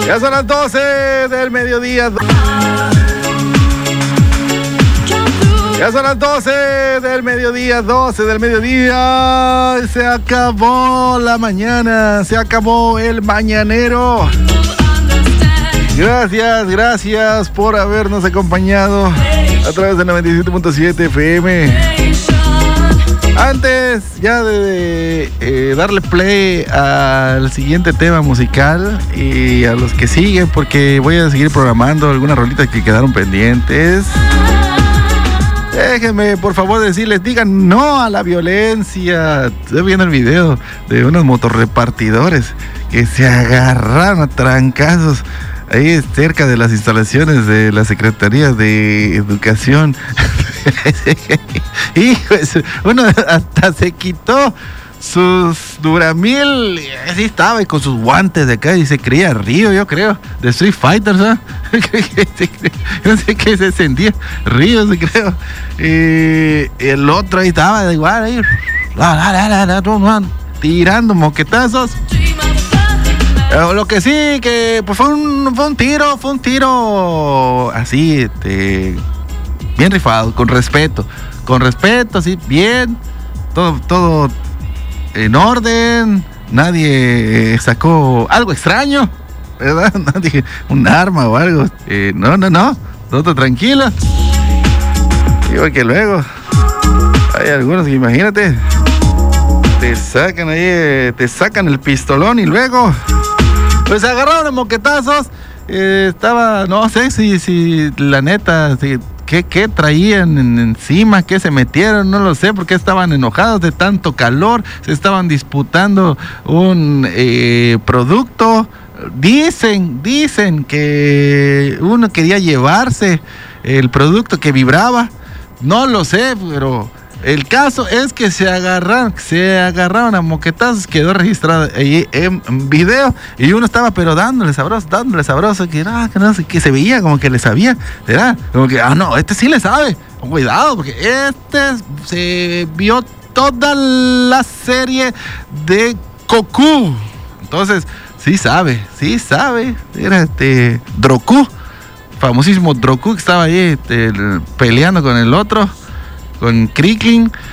Ya son las 12 del mediodía. Ya son las 12 del mediodía, 12 del mediodía. Se acabó la mañana, se acabó el mañanero. Gracias por habernos acompañado a través de 97.7 FM. Antes ya de darle play al siguiente tema musical y a los que siguen, porque voy a seguir programando algunas rolitas que quedaron pendientes. Déjenme, por favor, decirles, digan no a la violencia. Estoy viendo el video de unos motorrepartidores que se agarraron a trancazos ahí cerca de las instalaciones de la Secretaría de Educación. Hijo, uno hasta se quitó sus Duramil, así estaba, y con sus guantes de acá, y se creía Río, yo creo, de Street Fighter, ¿sabes? No sé qué se sentía, Río, se creo. El otro ahí estaba, igual, ahí, tirando moquetazos. Lo que sí, que pues fue un tiro así, bien rifado, con respeto, así, bien, todo en orden, nadie sacó algo extraño, ¿verdad? Nadie, un arma o algo, no, todo tranquilo. Digo que luego hay algunos que, imagínate, te sacan el pistolón y luego pues se agarraron a moquetazos. Estaba, no sé si la neta, ¿qué traían encima? ¿Qué se metieron? No lo sé, porque estaban enojados de tanto calor. Se estaban disputando un producto. Dicen que uno quería llevarse el producto que vibraba. No lo sé, pero el caso es que se agarraron a moquetazos. Quedó registrado ahí en video. Y uno estaba pero dándole sabroso, que no sé, que se veía como que le sabía, ¿verdad? Como que, no, este sí le sabe. Cuidado, porque este se vio toda la serie de Goku. Entonces, sí sabe. Era Droku, famosísimo Droku, que estaba ahí peleando con el otro, con Krillin.